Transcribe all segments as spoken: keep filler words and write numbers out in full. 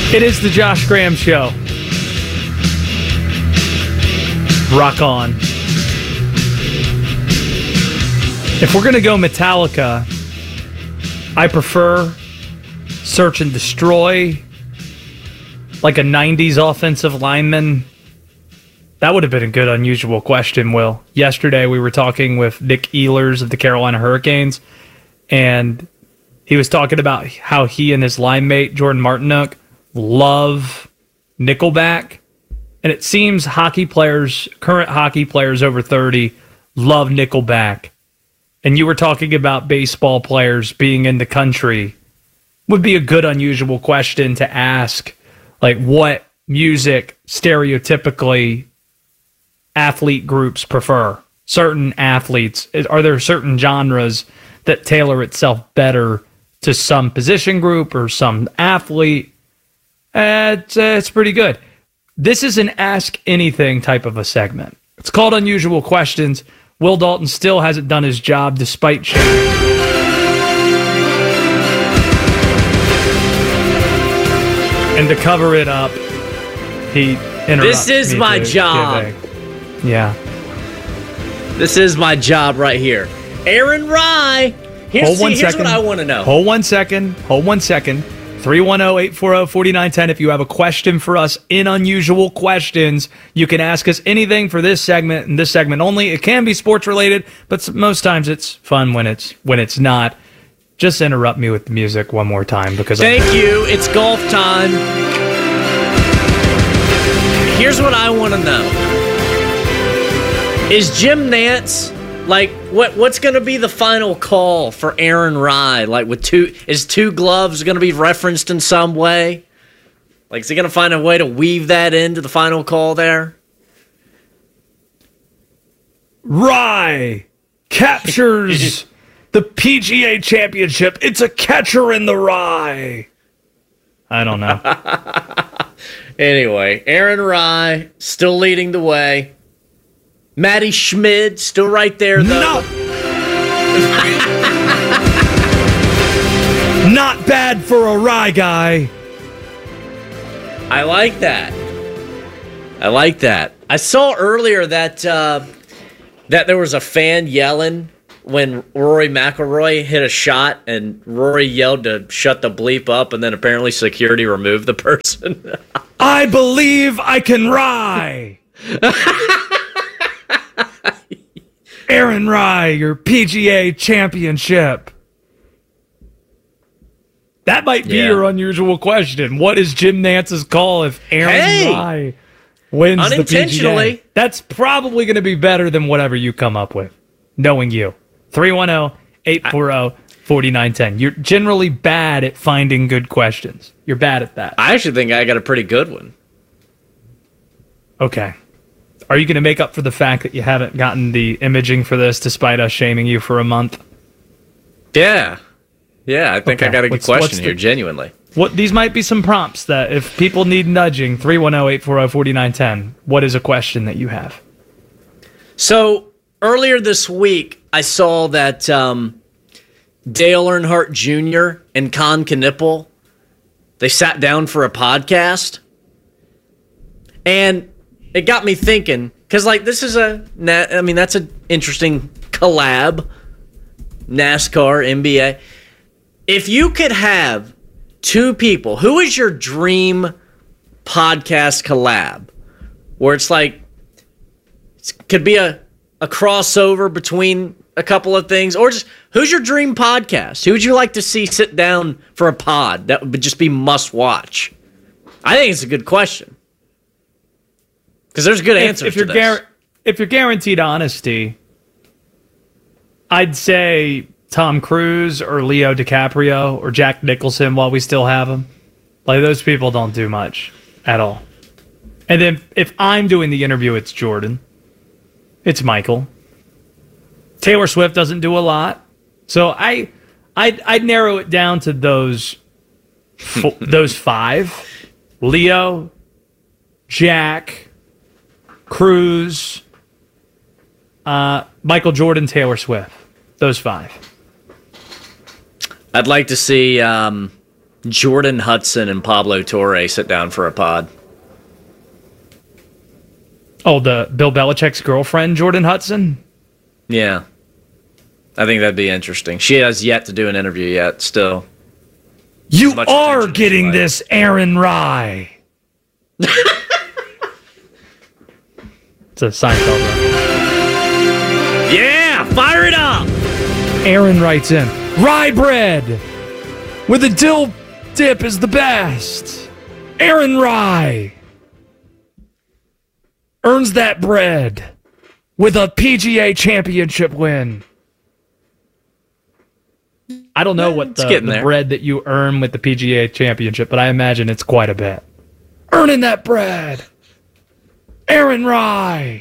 It is the Josh Graham Show. Rock on. If we're going to go Metallica, I prefer Search and Destroy, like a nineties offensive lineman. That would have been a good, unusual question, Will. Yesterday we were talking with Nick Ehlers of the Carolina Hurricanes, and he was talking about how he and his line mate, Jordan Martinook, love Nickelback. And it seems hockey players, current hockey players over thirty, love Nickelback. And you were talking about baseball players being in the country. Would be a good, unusual question to ask. Like, what music stereotypically athlete groups prefer? Certain athletes, are there certain genres that tailor itself better to some position group or some athlete? Uh, it's, uh, it's pretty good. This is an Ask Anything type of a segment. It's called Unusual Questions. Will Dalton still hasn't done his job despite shaming. And to cover it up, he interrupts This is me my to job. give a- yeah. This is my job right here. Aaron Rye. Here's, Hold one see, here's second. what I want to know. Hold one second. Hold one second. three one zero, eight four zero, four nine one zero. If you have a question for us in Unusual Questions, you can ask us anything for this segment and this segment only. It can be sports related, but most times it's fun when it's when it's not. Just interrupt me with the music one more time because Thank I'm- you. It's golf time. Here's what I want to know. Is Jim Nantz, like, what? what's going to be the final call for Aaron Rye? Like, with two, is two gloves going to be referenced in some way? Like, is he going to find a way to weave that into the final call there? Rye captures the P G A Championship. It's a catcher in the rye. I don't know. Anyway, Aaron Rye still leading the way. Matty Schmid still right there, though. No. Not bad for a rye guy. I like that. I like that. I saw earlier that uh, that there was a fan yelling when Rory McIlroy hit a shot, and Rory yelled to shut the bleep up, and then apparently security removed the person. I believe I can rye. Aaron Rye, your P G A championship. That might be Yeah. your unusual question. What is Jim Nantz's call if Aaron Hey! Rye wins the P G A? Unintentionally. That's probably going to be better than whatever you come up with, knowing you. three one zero, eight four zero, four nine one zero. You're generally bad at finding good questions. You're bad at that. I actually think I got a pretty good one. Okay. Are you going to make up for the fact that you haven't gotten the imaging for this despite us shaming you for a month? Yeah. Yeah, I think Okay. I got a good What's- what's question the- here, genuinely. What these might be some prompts that if people need nudging, three one zero, eight four zero, four nine one zero. What is a question that you have? So, earlier this week, I saw that um, Dale Earnhardt Junior and Con Knipple, they sat down for a podcast. And it got me thinking, because, like, this is a, I mean, that's an interesting collab. NASCAR, N B A. If you could have two people, who is your dream podcast collab? Where it's like, it could be a, a crossover between a couple of things, or just, who's your dream podcast? Who would you like to see sit down for a pod that would just be must watch? I think it's a good question. Because there's good If, answers if you're to this. gar- if you're guaranteed honesty, I'd say Tom Cruise or Leo DiCaprio or Jack Nicholson while we still have them. Like, those people don't do much at all. And then if I'm doing the interview, it's Jordan. It's Michael. Taylor Swift doesn't do a lot. So I, I'd, I'd narrow it down to those, fo- those five. Leo, Jack, Cruise, uh, Michael Jordan, Taylor Swift. Those five. I'd like to see um, Jordan Hudson and Pablo Torre sit down for a pod. Oh, the Bill Belichick's girlfriend, Jordan Hudson? Yeah. I think that'd be interesting. She has yet to do an interview yet, still. You Much are getting this, Aaron Rye. It's a Seinfeld reference. Yeah, fire it up! Aaron writes in, rye bread with a dill dip is the best. Aaron Rye earns that bread with a P G A championship win. I don't know what the, the bread that you earn with the P G A championship, but I imagine it's quite a bit. Earning that bread. Aaron Rye.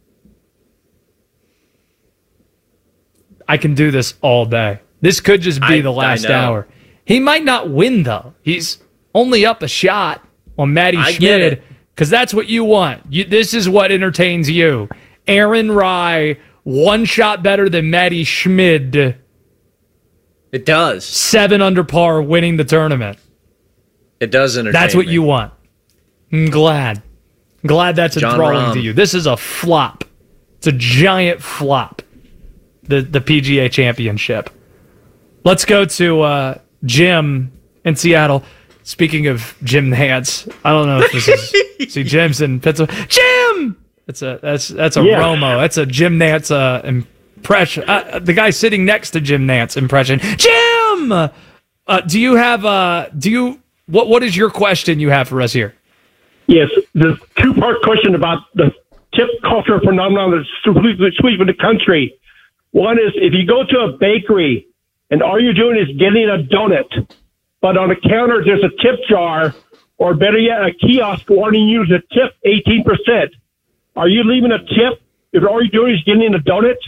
I can do this all day. This could just be I, the last hour. He might not win, though. He's only up a shot on Matty Schmid, because that's what you want. You, this is what entertains you. Aaron Rye, one shot better than Matty Schmid. It does. Seven under par, winning the tournament. It does entertain That's what me. you want. I'm glad. I'm glad that's John enthralling Rahm. to you. This is a flop. It's a giant flop. The the P G A championship. Let's go to uh, Jim in Seattle. Speaking of Jim Nance, I don't know if this is see Jim's in Pennsylvania. Jim, that's a that's that's a yeah. Romo. That's a Jim Nance uh, impression. Uh, the guy sitting next to Jim Nance impression. Jim, uh, do you have uh do you what what is your question you have for us here? Yes, the two part question about the tip culture phenomenon that's sweeping the country. One is if you go to a bakery and all you're doing is getting a donut, but on the counter there's a tip jar, or better yet, a kiosk wanting you to tip eighteen percent. Are you leaving a tip if all you're doing is getting a donut?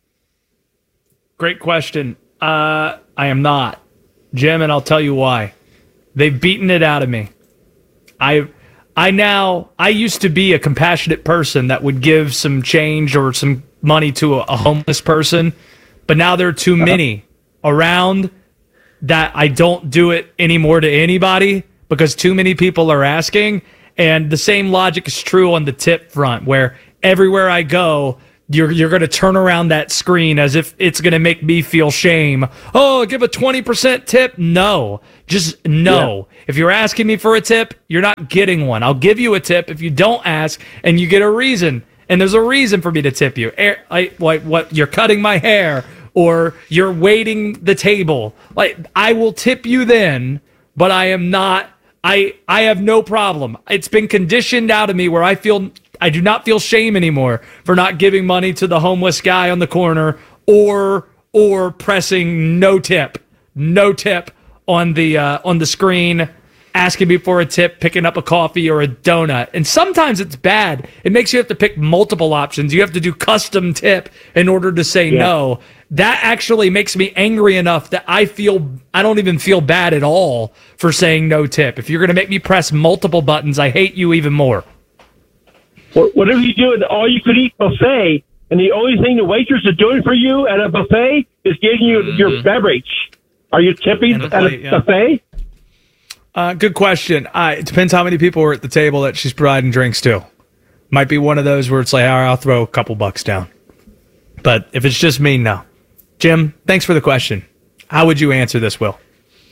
Great question. Uh, I am not, Jim, and I'll tell you why. They've beaten it out of me. I, I now, I used to be a compassionate person that would give some change or some money to a, a homeless person, but now there are too many around that I don't do it anymore to anybody because too many people are asking. And the same logic is true on the tip front, where everywhere I go, you're you're going to turn around that screen as if it's going to make me feel shame. Oh, give a twenty percent tip? No. Just no. Yeah. If you're asking me for a tip, you're not getting one. I'll give you a tip if you don't ask and you get a reason. And there's a reason for me to tip you. Like, like what, you're cutting my hair or you're waiting the table. Like, I will tip you then, but I am not, I, I have no problem. It's been conditioned out of me where I feel, I do not feel shame anymore for not giving money to the homeless guy on the corner or, or pressing no tip, no tip on the, uh, on the screen, asking me for a tip, picking up a coffee or a donut. And sometimes it's bad. It makes you have to pick multiple options. You have to do custom tip in order to say yeah. no. That actually makes me angry enough that I feel, I don't even feel bad at all for saying no tip. If you're going to make me press multiple buttons, I hate you even more. Whatever you do at all you could eat buffet, and the only thing the waitress is doing for you at a buffet is giving you mm-hmm. your beverage. Are you tipping at a yeah. buffet? Uh, good question. Uh, it depends how many people are at the table that she's providing drinks to. Might be one of those where it's like, all right, I'll throw a couple bucks down. But if it's just me, no. Jim, thanks for the question. How would you answer this, Will?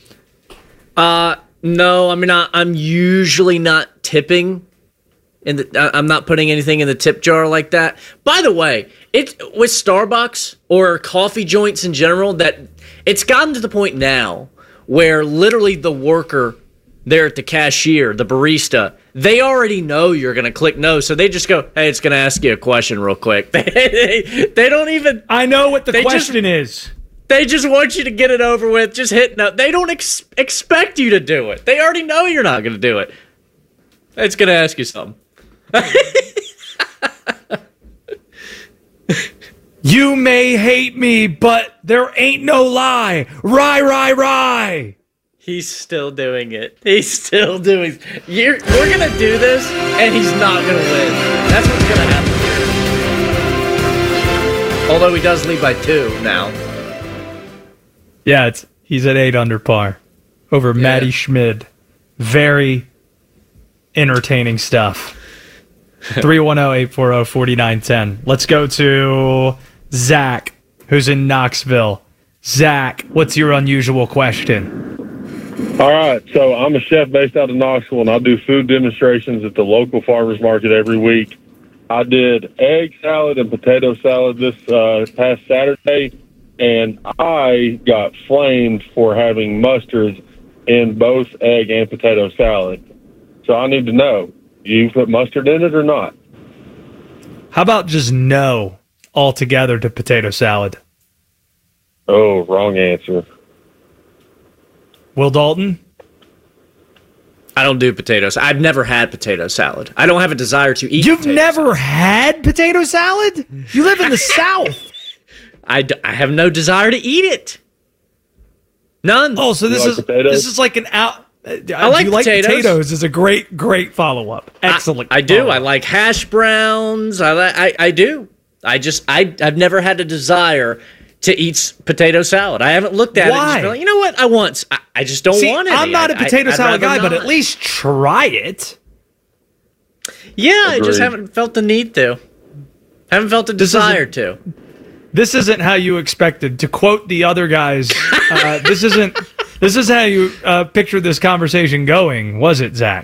Uh, no, I mean, I, I'm usually not tipping. In the, I'm not putting anything in the tip jar like that. By the way, it's with Starbucks or coffee joints in general, that it's gotten to the point now where literally the worker there at the cashier, the barista, they already know you're going to click no, so they just go, hey, it's going to ask you a question real quick. they, they, they don't even... I know what the question just, is. They just want you to get it over with, just hit no. They don't ex- expect you to do it. They already know you're not going to do it. It's going to ask you something. You may hate me, but there ain't no lie. Rye, rye, rye. He's still doing it. He's still doing it. You're, we're going to do this, and he's not going to win. That's what's going to happen here. Although he does lead by two now. Yeah, it's he's at eight under par. over Yeah. Maddie Schmid. Very entertaining stuff. three one zero, eight four zero, four nine one zero. Let's go to Zach, who's in Knoxville. Zach, what's your unusual question? All right, so I'm a chef based out of Knoxville, and I do food demonstrations at the local farmers market every week. I did egg salad and potato salad this uh, past Saturday, and I got flamed for having mustard in both egg and potato salad. So I need to know, do you put mustard in it or not? How about just no altogether to potato salad? Oh, wrong answer. Will Dalton? I don't do potatoes. I've never had potato salad. I don't have a desire to eat You've potato never salad. had potato salad? You live in the South. I, d- I have no desire to eat it. None. Oh, so this like is potatoes? this is like an out. Uh, I like do you like potatoes. potatoes? Is a great great follow up. Excellent. I, I do. follow-up. I like hash browns. I, li- I I do. I just I I've never had a desire to eat s- potato salad. I haven't looked at it. And just Why? been like, you know what? I want. I, I just don't See, want it. I'm not a potato I'd salad guy, rather but at not. least try it. Yeah, I just Agreed. haven't felt the need to. Haven't felt the This desire isn't- to. This isn't how you expected. To quote the other guys, uh, this isn't. This is how you uh, pictured this conversation going, was it, Zach?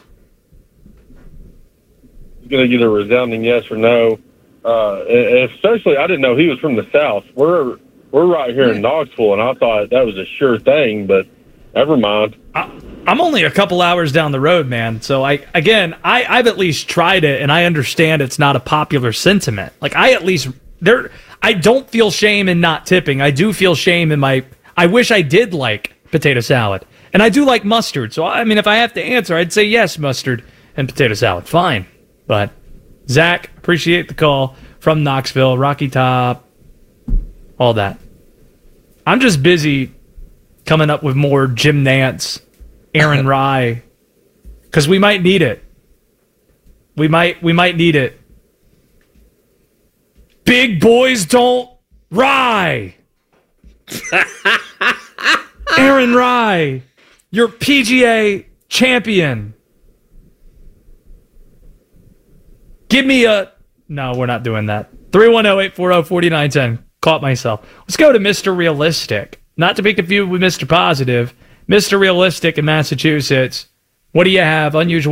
Going to get a resounding yes or no. Uh, and especially, I didn't know he was from the South. We're we're right here in Knoxville, and I thought that was a sure thing, but never mind. I'm only a couple hours down the road, man. So I again, I, I've at least tried it, and I understand it's not a popular sentiment. Like I at least there, I don't feel shame in not tipping. I do feel shame in my. I wish I did like potato salad, and I do like mustard. So I mean, if I have to answer, I'd say yes, mustard and potato salad, fine. But Zach, appreciate the call from Knoxville, Rocky Top, all that. I'm just busy coming up with more Jim Nance, Aaron Rye, because we might need it. We might we might need it. Big boys don't rye. Aaron Rye, your P G A champion. Give me a... No, we're not doing that. three one zero, eight four zero, four nine one zero. Caught myself. Let's go to Mister Realistic. Not to be confused with Mister Positive. Mister Realistic in Massachusetts. What do you have? Unusual